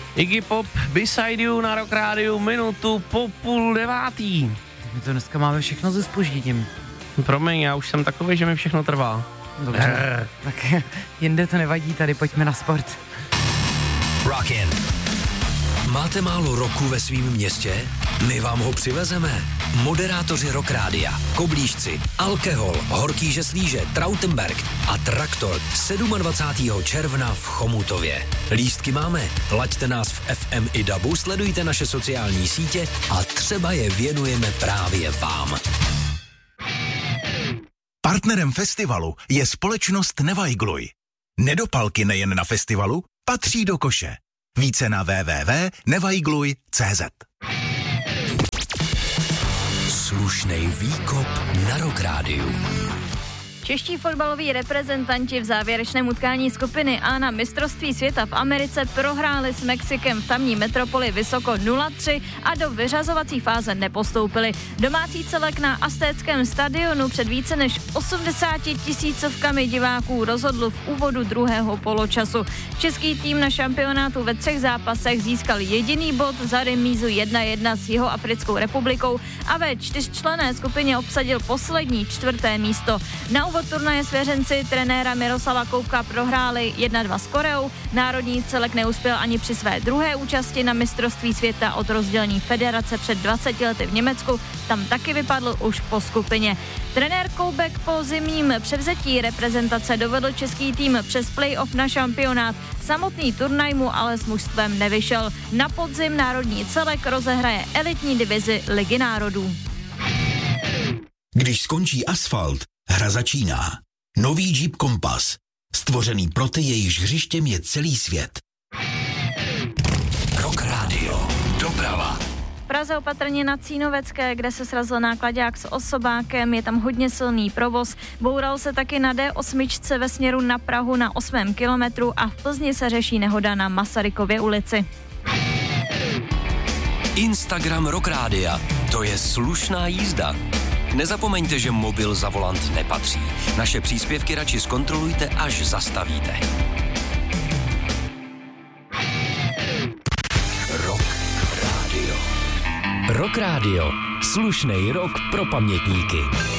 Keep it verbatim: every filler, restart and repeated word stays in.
Iggy Pop, Beside You na Rock Rádiu, minutu po půl devátý. My to dneska máme všechno se zpožděním. Promiň, já už jsem takový, že mi všechno trvá. Dobře, tak jinde to nevadí, tady pojďme na sport. Rockin. Máte málo roku ve svém městě? My vám ho přivezeme. Moderátoři Rock Rádia, Koblížci, Alkehol, Horký Žeslíže, Trautenberg a Traktor dvacátého sedmého června v Chomutově. Lístky máme, laďte nás v F M i dabu, sledujte naše sociální sítě a třeba je věnujeme právě vám. Partnerem festivalu je společnost Nevajgluj. Nedopalky nejen na festivalu, patří do koše. Více na w w w tečka nevajgluj tečka c z. Slušnej výkop na Rock Rádiu. Čeští fotbaloví reprezentanti v závěrečném utkání skupiny A na mistrovství světa v Americe prohráli s Mexikem v tamní metropoli vysoko nula tři a do vyřazovací fáze nepostoupili. Domácí celek na Aztéckém stadionu před více než osmdesáti tisícovkami diváků rozhodl v úvodu druhého poločasu. Český tým na šampionátu ve třech zápasech získal jediný bod za remízu jedna jedna s Jihoafrickou republikou a ve čtyřčlenné skupině obsadil poslední čtvrté místo. Na úvod turnaje svěřenci trenéra Miroslava Koubka prohráli jedna dva s Koreou. Národní celek neuspěl ani při své druhé účasti na mistrovství světa od rozdělení federace před dvaceti lety v Německu. Tam taky vypadl už po skupině. Trenér Koubek po zimním převzetí reprezentace dovedl český tým přes playoff na šampionát. Samotný turnaj mu ale s mužstvem nevyšel. Na podzim národní celek rozehraje elitní divizi Ligy národů. Když skončí asfalt, hra začíná. Nový Jeep Compass. Stvořený pro ty, jejichž hřištěm je celý svět. Rock Radio. Doprava. V Praze opatrně na Cínovecké, kde se srazil náklaďák s osobákem, je tam hodně silný provoz. Boural se taky na D osm ve směru na Prahu na osmém kilometru a v Plzni se řeší nehoda na Masarykově ulici. Instagram Rock Rádia. To je slušná jízda. Nezapomeňte, že mobil za volant nepatří. Naše příspěvky radši zkontrolujte, až zastavíte. Rock Radio. Rock Radio. Slušnej rock pro pamětníky.